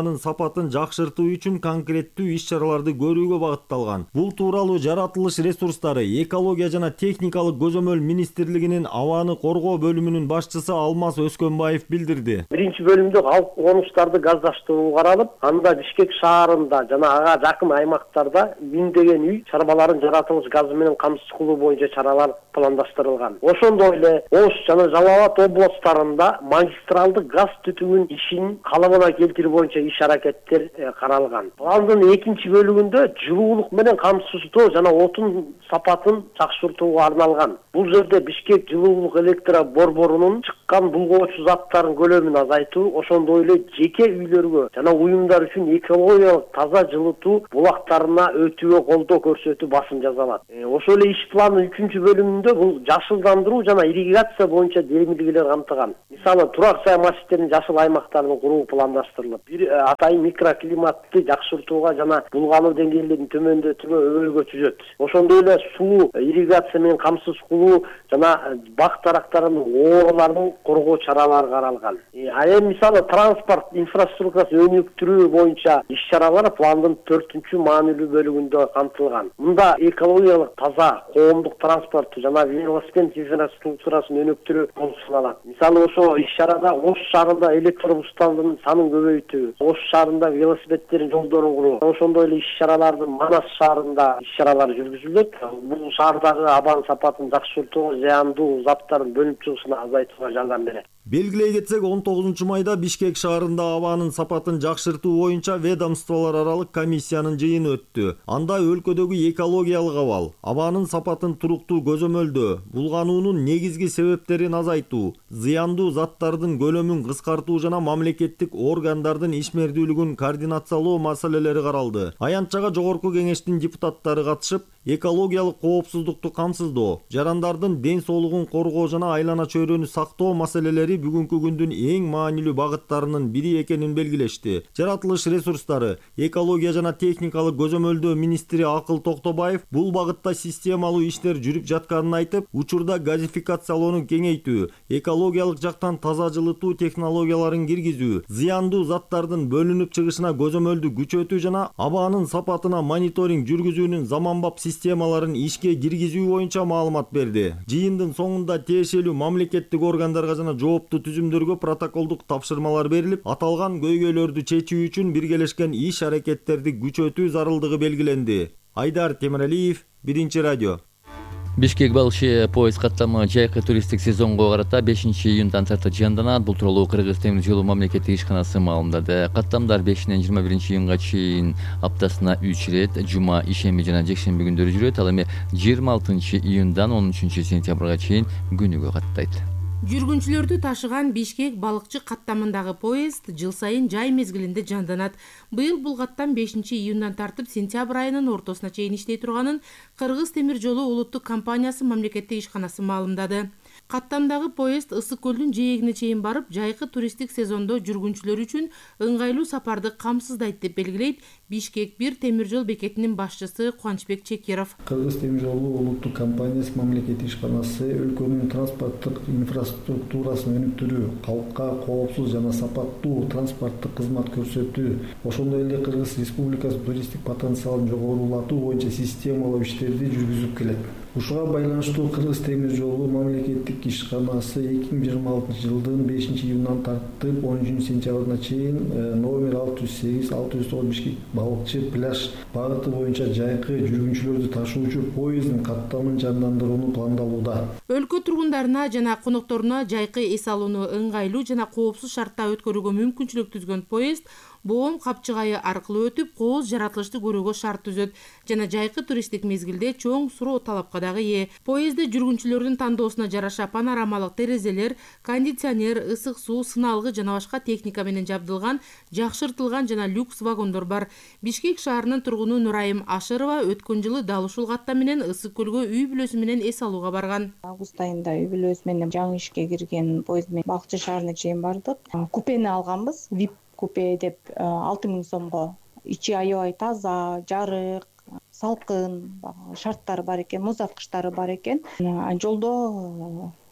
абанын сапатын жакшыртуу үчүн конкреттүү иш-чараларды көрүүгө багытталган. Бул тууралуу жаратылыш ресурстары, экология жана техникалык көзөмөл министрлигинин абаны коргоо бөлүмүнүн башчысы Алмаз Өскөнбаев билдирди. Биринчи бөлүмдө калк конуштарды газдаштыруу каралып, анда Бишкек шаарында жана ага жакын аймактарда миңдеген үй чарбаларын жаратылыш газы менен камсыз кылуу боюнча чаралар пландаштырылган. Ошондой эле Ош жана Жалал Абад облустарында магистралдык газ түтүгүн ишин калыбына келтирүү боюнча иш-аракеттер каралган. Пландын экинчи бөлүгүндө жылуулук менен камсыздоо жана отун сапатын жакшыртууга арналган. Бул жерде Бишкек жылуулук электро борборунун чыккан булгоочу заттардын көлөмүн азайтуу, ошондой эле жеке үйлөргө жана уюмдар үчүн экологиялык таза жылытуу булактарына өтүүгө колдоо көрсөтүү басым жасалат. Ошол эле иш планынын 3 бөлүмүндө бул жашылдандыруу жана ирригация боюнча демилгелер камтыган. Мисалы, турак жай массивдеринин жашыл аймактарын куруу пландаштырылып, бир атайын микроклиматты жакшыртууга жана булгануу деңгээлерин төмөндөтүүгө өбөлгө түзөт. Ошондой эле суу ирригация менен камсыз кылуу жана бак дарактарын оорулардан коргоо чаралары каралган. А эми мисалы транспорт инфраструктурасын өнүктүрүү боюнча иш-чаралар пландын 4-чү маанилүү бөлүгүндө камтылган. Мында экологиялык таза коомдук транспорт жана велосипед инфраструктурасын өнүктүрүү болуп саналат. Мисалы, ошо иш-чарада Ош шаарында электробустардын санын көбөйтүү, Ош шаарында велосипедтердин жолдорун куруу, ошондой эле иш-чаралардын Манас шаарында иш-чаралар жүргүзүлөт. Бул шаардагы абан сапатын жакшыртууга, зыяндуу заттардын бөлүнүп чыгышын азайтууга жардам берет. Белгилей кетсек, 19 майда Бишкек шаарында абанын сапатын жакшыртуу боюнча ведомстволор аралык комиссиянын жыйыны өттү. Анда өлкөдөгү экологиялык абал, абанын сапатын туруктуу көзөмөлдөө, булгануунун негизги себептерин азайтуу, зыяндуу заттардын көлөмүн кыскартуу жана мамлекеттик органдардын ишмердүүлүгүн координациялоо маселелери каралды. Аянтчага жогорку кеңештин депутаттары катышып, экологиялык коопсуздукту камсыздоо, жарандардын ден соолугун коргоо жана айлана чөйрөнү сактоо маселелери бүгүнкү күндүн эң маанилүү багыттарынын бири экенин белгилешти. Жаратылыш ресурстары, экология жана техникалык көзөмөлдөө министри Акыл Токтобаев бул багытта системалуу иштер жүрүп жатканын айтып, учурда газификациялоону кеңейтүү, экологиялык жактан таза жылытуу технологияларын киргизүү, зыяндуу заттардын бөлүнүп чыгышына көзөмөлдү күчөтүү жана абанын сапатына мониторинг жүргүзүүнүн заманбап системаларын ишке киргизүү боюнча маалымат берди. Жыйындын соңунда тиешелүү мамлекеттик органдарга жана жооптуу түзүмдөргө протоколдук тапшырмалар берилип, аталган көйгөйлөрдү чечүү үчүн биргелешкен иш-аракеттерди күчөтүү зарылдыгы белгиленди. Айдар Темиралиев, Биринчи радио. Бишкек Балши поезд каттамы жайкы туристтик сезонго карата 5-июндан тарта жанданат. Бул тууралуу Кыргыз темир жолу мамлекеттик ишканасы маалымдады. Каттамдар 5-ден 21-июнга чейин аптасына 3 ирет, жума, ишемби жана жекшемби күндөрү жүрөт. Ал эми 26-июндан 13-сентябрга чейин күнүгө каттайт. Жүргүнчүлөрдү ташыган Бишкек балыкчы каттамындагы поезд жыл сайын жай мезгилинде жанданат. Быйыл бул каттам 5-июндан тартып сентябрь айынын ортосуна чейин иштей турганын Кыргыз темир жолу улуттук компаниясы мамлекеттик ишканасы маалымдады. Каттамдагы поезд Ысык көлдүн жээгине чейин барып, жайкы туристтик сезондо жүргүнчүлөр үчүн ыңгайлуу сапарды камсыздайт деп белгилейт Бишкек 1 темир жол бекетинин башчысы Кубанычбек Чекиров. Кыргыз темир жолу улуттук компаниясы мамлекеттик ишканасы өлкөнүн транспорттук инфраструктурасын өнүктүрүү, калкка коопсуз жана сапаттуу транспорттук кызмат көрсөтүү, ошондой эле Кыргыз Республикасы туристтик потенциалын жогорулатуу боюнча системалуу иштерди жүргүзүп келет. Ушуга байланыштуу Кыргыз темир жолу мамлекеттик ишканасы 2026 жылдын 5-июндан тартып 13-сентябрына чейин номер 608-609 Бишкек балыкчы пляж багыты боюнча жайкы жүргүнчүлөрдү ташуучу поезддин каттамын жандандырууну пландалууда. Өлкө тургундарына жана конокторуна жайкы эс алууну ыңгайлуу жана коопсуз шартта өткөрүүгө мүмкүнчүлүк түзгөн поезд боом капчыгайы аркылуу өтүп, кооз жаратылышты көрүүгө шарт түзөт жана жайкы туристтик мезгилде чоң суроо талапка дагы ээ. Поездде жүргүнчүлөрдүн тандоосуна жараша панорамалык терезелер, кондиционер, ысык суу, сыналгы жана башка техника менен жабдылган, жакшыртылган жана люкс вагондор бар. Бишкек шаарынын тургуну Нурайым Ашырова өткөн жылы дал ушул каттам менен Ысык көлгө үй бүлөсү менен эс алууга барган. Август айында үй бүлөсү менен жаңы ишке кирген поезд менен Балыкчы шаарына чейин бардык. Купени алганбыз, VIP купе деп 6000 сомго. Ичи аябай таза, жарык, салкын, шарттары бар экен, муз аткычтары бар экен. Жолдо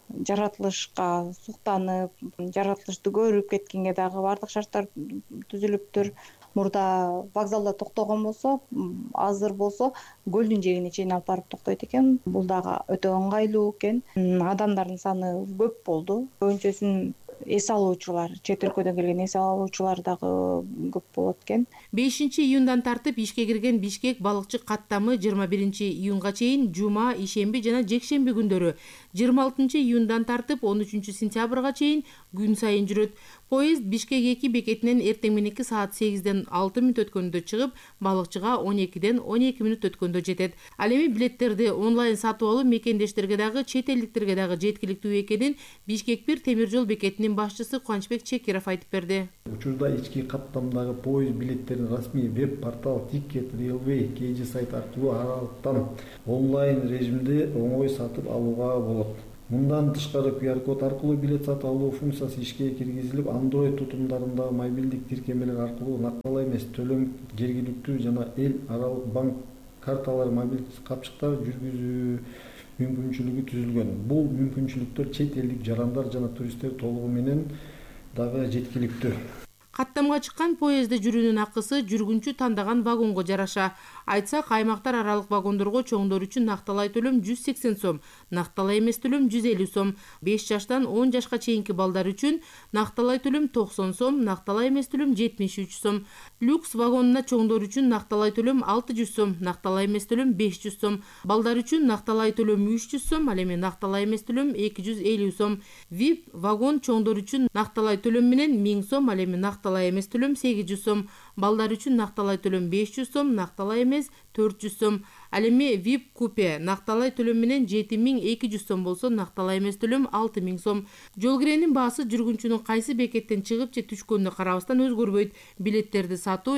жаратылышка суктанып, жаратылышты көрүп кеткенге дагы баардык шарттар түзүлүптүр. Мурда вокзалда токтогон болсо, азыр болсо көлдүн жээгине чейин алып барып токтойт экен. Бул дагы өтө ыңгайлуу экен. Адамдардын саны көп болду. Көбүнчөсүн эс алуучулар, чет өлкөдөн келген эс алуучулар дагы көп болот экен. 5-июндан тартып ишке кирген Бишкек балыкчы каттамы 21-июнга чейин жума, ишемби жана жекшемби күндөрү, 26-июндан тартып 13-сентябрга чейин күн сайын жүрөт. Поезд Бишкек 2 бекетинен эртең мененки саат 8-ден 6 мүнөт өткөндө чыгып, балыкчыга 12-ден 12 мүнөт өткөндө жетет. Ал эми билеттерди онлайн сатып алуу мекендештерге дагы, чет элдиктерге дагы жеткиликтүү экенин Бишкек 1 темир жол бекетинин башчысы Кубанычбек Чекиров айтып берди. Учурда ички каттамдагы поезд билеттерин расмий веб-портал Ticket Railway KG сайт аркылуу аралыктан онлайн режимде оңой сатып алууга болот. Мындан тышкары QR-код аркылуу билет сатып алуу функциясы ишке киргизилип, Android тутумдарындагы мобилдик тиркемелер аркылуу накталаа эмес төлөм жергиликтүү жана эл аралык банк карталары мобиль капчыктар жүргүзүү мүмкүнчүлүгү түзүлгөн. Бул мүмкүнчүлүктөр чет элдик жарандар жана туристтер толугу менен дагы жеткиликтүү. Каттамга чыккан поездде жүрүүнүн акысы жүргүнчү тандаган вагонго жараша. Айтсак, аймактар аралык вагондорго чоңдор үчүн накталай төлөм 180 сом, накталай эмес төлөм 150 сом, 5 жаштан 10 жашка чейинки балдар үчүн накталай төлөм 90 сом, накталай эмес төлөм 73 сом. Люкс вагонуна чоңдор үчүн накталай төлөм 600 сом, накталай эмес төлөм 500 сом, балдар үчүн накталай төлөм 300 сом, ал эми накталай эмес төлөм 250 сом. VIP вагон чоңдор үчүн накталай төлөм менен 1000 сом, ал эми накталай эмес төлөм 800 сом, балдар үчүн накталай төлөм 500 сом, накталай эмес 400 сом. Ал эми VIP купе накталай төлөм менен 7200 сом болсо, накталай эмес төлөм 6000 сом. Жол киренин баасы жүргүнчүнүн кайсы бекеттен чыгып же түшкөнүнө карабастан өзгөрбөйт. Билеттерди сатуу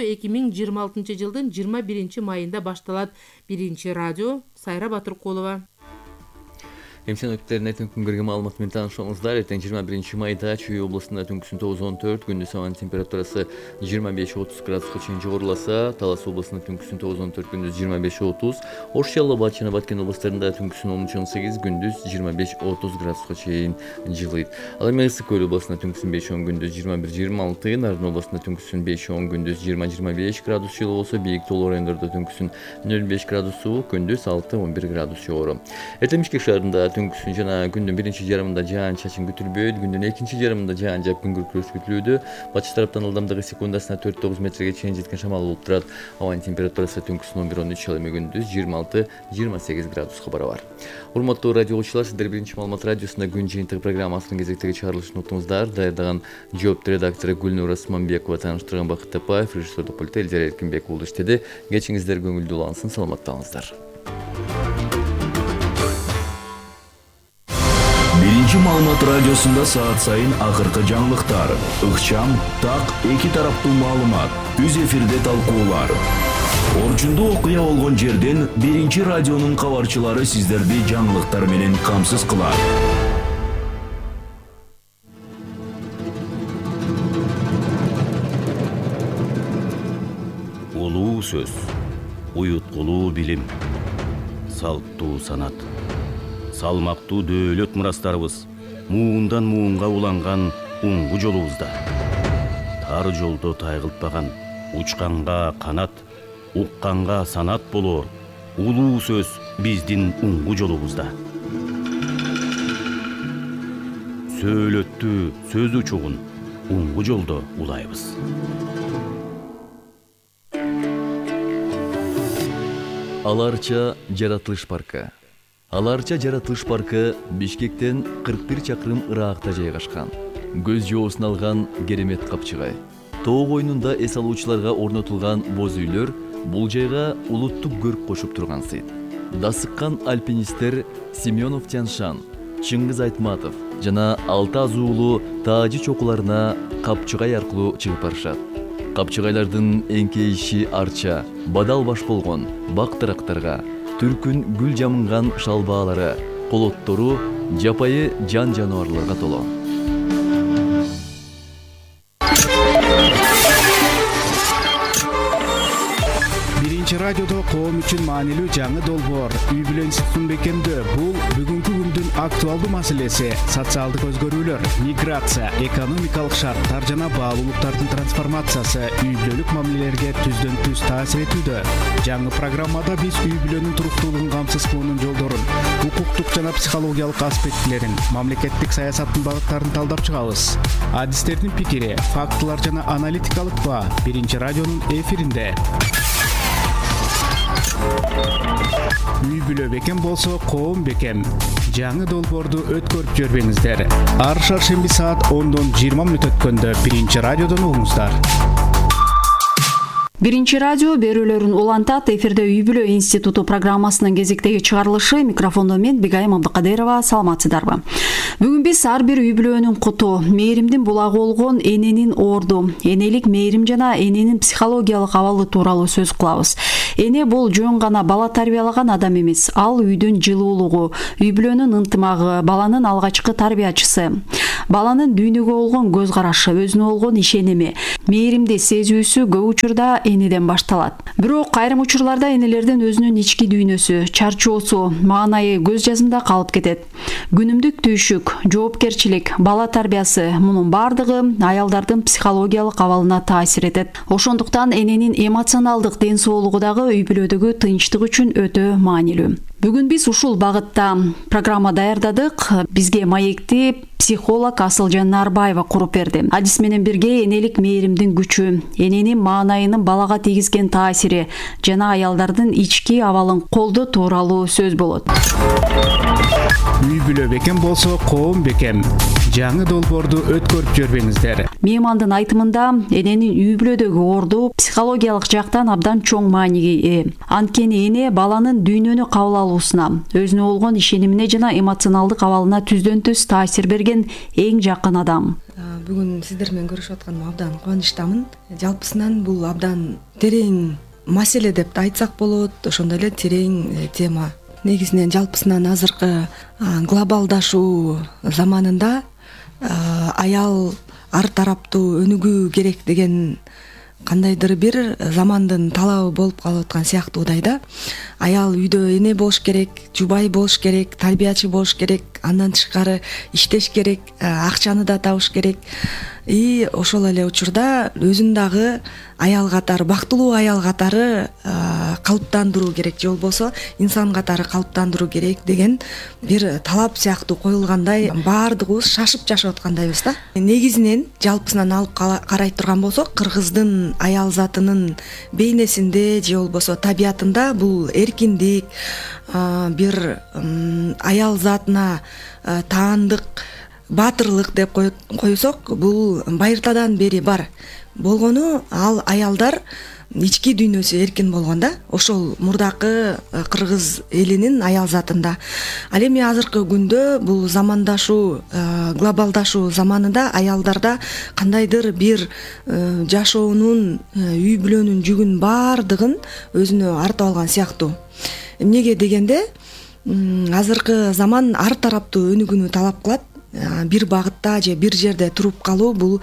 2026 жылдын 21 майында башталат. Биринчи радио, Сайра Батыркулова. Эмсенөктөрүн эртең күнгөргө маалымат менен таанышыңыздар. Эртең 21 майда Чүй областында түнкүсүн 9-14, күндүз абанын температурасы 25-30 градуска чейин жогоруласа, Талас областында түнкүсүн 9-14, күндүз 25-30, Ош, Жалал Абад жана Баткен областарында түнкүсүн 13-18, күндүз 25-30 градуска чейин жылыйт. Ал эми Ысык Көл областында түнкүсүн 5-10, күндүз 21-26, Нарын областында түнкүсүн 5-10, күндүз 20-25 градус жылы болсо, бийик тоолуу райондордо түнкүсүн 0-5 градус суук, күндүз 6-11 градус жогору. Эртең Бишкек шаарында түнкүсүн жана күндүн биринчи жарымында жаан чачын күтүлбөйт, күндүн экинчи жарымында жаан жаап күн күркүрөш күтүлүүдө. Батыш тараптан ылдамдыгы секундасына 4-9 метрге чейин жеткен шамал болуп турат. Абанын температурасы түнкүсүн 11-13, ал эми күндүз 26-28 градуска барабар. Урматтуу радио угуучулар, сиздер биринчи маалымат радиосунда күн жыйынтыгы программасынын кезектеги чыгарылышын уктуңуздар. Даярдаган жооптуу редактору Гүлнур Османбекова, тааныштырган Бакыт Тапаев, режиссердик пультта Элдер Эркинбек болду иштеди. Кечиңиздер көңүлдүү улансын, саламаттаңыздар. Биринчи маалымат радиосунда саат сайын акыркы жаңылыктар, ыкчам, так, эки тараптуу маалымат, түз эфирде талкуулар. Орчундуу окуя болгон жерден биринчи радионун кабарчылары сиздерди жаңылыктар менен камсыз кылат. Улуу сөз, уюткулуу билим, салттуу санат, салмактуу дөөлөт мурастарыбыз муундан муунга уланган уңгу жолубузда. Тар жолдо тайгылтпаган, учканга канат, укканга санат болоор улуу сөз биздин уңгу жолубузда. Сөөлөттү сөз учугун уңгу жолдо улайбыз. Аларча жаратылыш паркы. Аларча жаратылыш паркы Бишкектен 41 чакырым ыракта жайгашкан. Көз жоосун алган керемет капчыгай. Тоо койнунда эс алуучуларга орнотулган боз үйлөр бул жайга улуттук көрк кошуп турган сыйт. Дасыккан альпинисттер Семенов Тяншан, Чыңгыз Айтматов жана алты азуулуу таажы чокуларына капчыгай аркылуу чыгып барышат. Капчыгайлардын эңкейиши арча, бадал баш болгон бак-дарактарга, түркүн гүл жамынган шалбаалары, колоттору жапайы жан жаныбарларга толо. Биринчи радиодо коом үчүн маанилүү жаңы долбоор үй бүлө институтун бекемдөө. Бул бүгүнкү күндүн актуалдуу маселеси. Социалдык өзгөрүүлөр, миграция, экономикалык шарттар жана баалуулуктардын трансформациясы үй бүлөлүк мамилелерге түздөн түз таасир этүүдө. Жаңы программада биз үй бүлөнүн туруктуулугун камсыз кылуунун жолдорун, укуктук жана психологиялык аспектилерин, мамлекеттик саясаттын багыттарын талдап чыгабыз. Адистердин пикири, фактылар жана аналитикалык баа Биринчи радионун эфиринде. Үй бүлө бекем болсо коом бекем. Жаңы долбоорду өткөрүп жүрбөңүздөр. Ар шаршемби саат 10:20 өткөндө Биринчи радиодон угуңуздар. Биринчи радио берүүлөрүн улантат. Эфирде үй бүлө институту программасынын кезектеги чыгарылышы. Микрофондо мен Бигайым Абдыкадырова. Саламатсыздарбы? Бүгүн биз ар бир үй бүлөнүн куту, мээримдин булагы болгон эненин орду, энелик мээрим жана эненин психологиялык абалы тууралуу сөз кылабыз. Эне бул жөн гана бала тарбиялаган адам эмес. Ал үйдүн жылуулугу, үй бүлөнүн ынтымагы, баланын алгачкы тарбиячысы. Баланын дүйнөгө болгон көз карашы, өзүнө болгон ишеними, мээримди сезүүсү көп учурда энеден башталат. Бирок айрым учурларда энелердин өзүнүн ички дүйнөсү, чарчоосу, маанайы көз жазымда калып кетет. Күнүмдүк түйшүк, жоопкерчилик, бала тарбиясы мунун бардыгы аялдардын психологиялык абалына таасир этет. Ошондуктан эненин эмоционалдык ден соолугу дагы үй бүлөдөгү тынчтык үчүн өтө маанилүү. Бүгүн биз ушул багытта программа даярдадык. Бизге маекти психолог Асылжан Нарбаева куруп берди. Адис менен бирге энелик мээримдин күчү, эненин маанайынын балага тийгизген таасири жана аялдардын ички абалын колдоо тууралуу сөз болот. Үй бүлө бекем болсо коом бекем. Жаңы долбоорду өткөрүп жүрбөңүздөр. Меймандын айтымында эненин үй бүлөдөгү орду психологиялык жактан абдан чоң мааниге ээ. Анткени эне баланын дүйнөнү кабыл алуусуна, өзүнө болгон ишенимине жана эмоционалдык абалына түздөн түз таасир берген эң жакын адам. Бүгүн сиздер менен көрүшүп атканыма абдан кубанычтамын. Жалпысынан бул абдан терең маселе деп айтсак болот, ошондой эле терең тема. Негизинен жалпысынан азыркы глобалдашуу заманында аял ар тараптуу өнүгүү керек деген кандайдыр бир замандын талабы болуп калып аткан сыяктуудай да. Аял үйдө эне болуш керек, жубай болуш керек, тарбиячы болуш керек, андан тышкары иштеш керек, акчаны да табыш керек. И ошол эле учурда өзүн дагы аял катары, бактылуу аял катары калыптандыруу керек, же болбосо инсан катары калыптандыруу керек деген бир талап сыяктуу коюлгандай, баардыгыбыз шашып жашап аткандайбыз да. Негизинен жалпысынан алып карай турган болсок, кыргыздын аял затынын бейнесинде же болбосо табиятында бул эркиндик, бир аял затына таандык баатырлык деп койсок, бул байыртадан бери бар. Болгону ал аялдар ички дүйнөсү эркин болгон да, ошол мурдакы кыргыз элинин аял затында. Ал эми азыркы күндө бул замандашуу, глобалдашуу заманында аялдарда кандайдыр бир жашоонун, үй бүлөнүн жүгүн баардыгын өзүнө артып алган сыяктуу. Эмнеге дегенде, азыркы заман ар тараптуу өнүгүүнү талап кылат. Бир багытта же бир жерде туруп калуу бул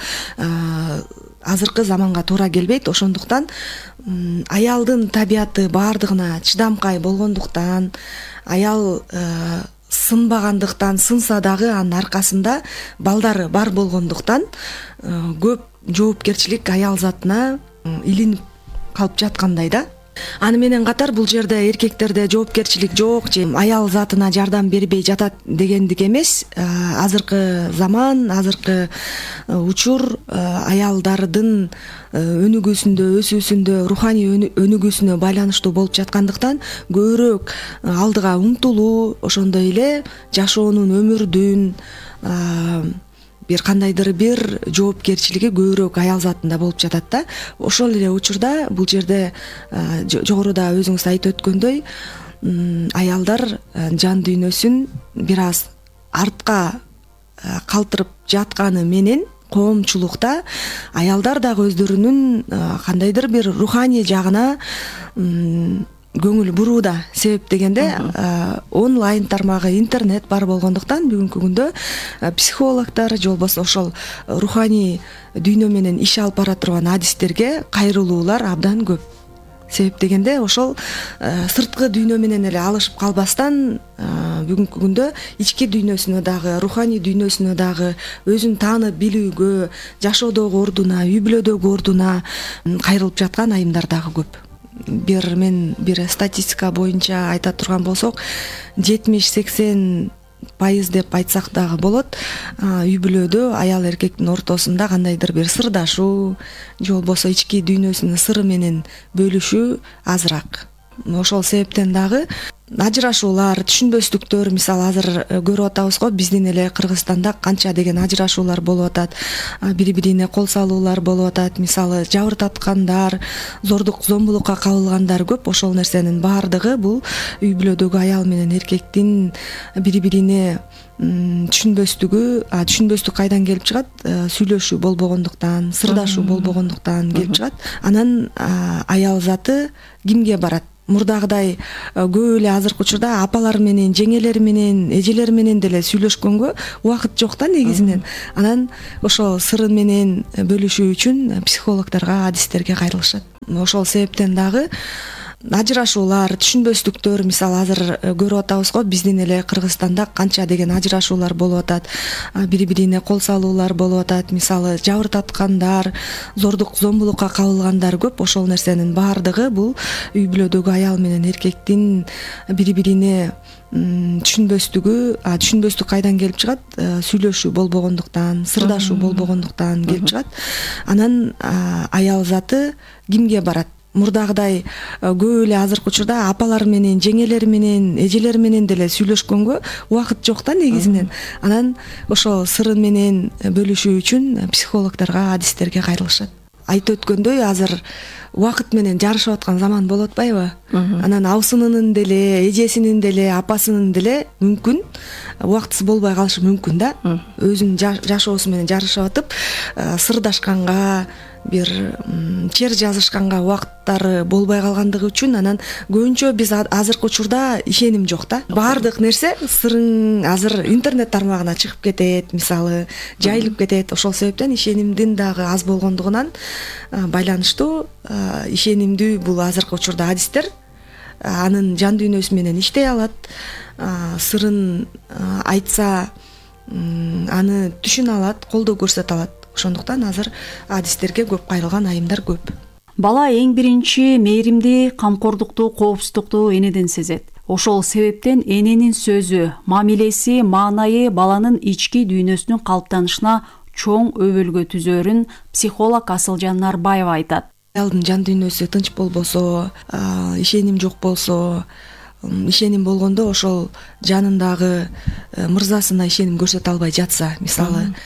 азыркы заманга туура келбейт. Ошондуктан аялдын табияты баардыгына чыдамкай болгондуктан, аял сынбагандыктан, сынса дагы анын аркасында балдары бар болгондуктан көп жоопкерчилик аял затына илинип калып жаткандай да. Аны менен катар бул жерде эркектерде жоопкерчилик жок же аял затына жардам бербей жатат дегендик эмес. Азыркы заман, азыркы учур аялдардын өнүгүүсүндө, өсүүсүндө, руханий өнүгүүсүнө байланыштуу болуп жаткандыктан көбүрөөк алдыга умтулуу, ошондой эле жашоонун, өмүрдүн бир кандайдыр бир жоопкерчилиги көбүрөөк аял затында болуп жатат да. Ошол эле учурда бул жерде жогоруда өзүңүз айтып өткөндөй, аялдар жан дүйнөсүн бир аз артка калтырып жатканы менен коомчулукта аялдар дагы өздөрүнүн кандайдыр бир руханий жагына көңүл бурууда. Себеп дегенде онлайн тармагы, интернет бар болгондуктан бүгүнкү күндө психологдор же болбосо ошол руханий дүйнө менен иш алып бара турган адистерге кайрылуулар абдан көп. себеп дегенде ошол сырткы дүйнө менен эле алышып калбастан бүгүнкү күндө ички дүйнөсүнө дагы, руханий дүйнөсүнө дагы, өзүн таанып билүүгө, жашоодогу ордуна, үй бүлөдөгү ордуна кайрылып жаткан айымдар дагы көп. Бир статистика боюнча айта турган болсок, 70-80% деп айтсак дагы болот, үй бүлөдө аял эркектин ортосунда кандайдыр бир сырдашуу же болбосо ички дүйнөсүнүн сыры менен бөлүшүү азыраак. Ошол себептен дагы ажырашуулар, түшүнбөстүктөр, мисалы азыр көрүп атабыз го, биздин эле Кыргызстанда канча деген ажырашуулар болуп атат, бири-бирине кол салуулар болуп атат, мисалы жабыртаткандар, зордук зомбулукка кабылгандар көп. Ошол нерсенин баардыгы бул үй бүлөдөгү аял менен эркектин бири-бирине түшүнбөстүк кайдан келип чыгат? Сүйлөшүү болбогондуктан, сырдашуу болбогондуктан келип чыгат. Анан аял заты кимге барат? Мурдагыдай көп эле азыркы учурда апалар менен, жеңелери менен, эжелери менен деле сүйлөшкөнгө убакыт жок да негизинен. Анан ошол сыры менен бөлүшүү үчүн психологдорго, адистерге кайрылышат. Ошол себептен дагы ажырашуулар, түшүнбөстүктөр, мисалы азыр көрүп атабыз го, биздин эле Кыргызстанда канча деген ажырашуулар болуп атат, бири-бирине кол салуулар болуп атат, мисалы жабыртаткандар, зордук зомбулукка кабылгандар көп. Ошол нерсенин баардыгы бул үй бүлөдөгү аял менен эркектин бири-бирине түшүнбөстүк кайдан келип чыгат? Сүйлөшүү болбогондуктан, сырдашуу болбогондуктан келип чыгат. Анан аял заты кимге барат? Мурдагыдай көп эле азыркы учурда апалар менен, жеңелери менен, эжелери менен деле сүйлөшкөнгө убакыт жок да негизинен. Анан ошол сыры менен бөлүшүү үчүн психологдорго, адистерге кайрылышат. Айтып өткөндөй, азыр убакыт менен жарышып аткан заман болуп атпайбы? Анан абысынынын деле, эжесинин деле, апасынын деле мүмкүн убактысы болбой калышы мүмкүн да. Өзүнүн жашоосу менен жарышып атып, сырдашканга, бир чер жазышканга убакыттары болбой калгандыгы үчүн анан көбүнчө биз азыркы учурда ишеним жок да. Баардык нерсе сырың азыр интернет тармагына чыгып кетет, мисалы жайылып кетет. Ошол себептен ишенимдин дагы аз болгондугунан байланыштуу ишенимдүү бул азыркы учурда адистер анын жан дүйнөсү менен иштей алат, сырын айтса аны түшүнө алат, колдоо көрсөтө алат. Ошондуктан азыр адистерге көп кайрылган айымдар көп. Бала эң биринчи мээримди, камкордукту, коопсуздукту энеден сезет. Ошол себептен эненин сөзү, мамилеси, маанайы баланын ички дүйнөсүнүн калыптанышына чоң өбөлгө түзөрүн психолог Асылжан Нарбаева айтат. Аялдын жан дүйнөсү тынч болбосо, ишеним жок болсо, ишеним болгондо ошол жанындагы мырзасына ишеним көрсөтө албай жатса, мисалы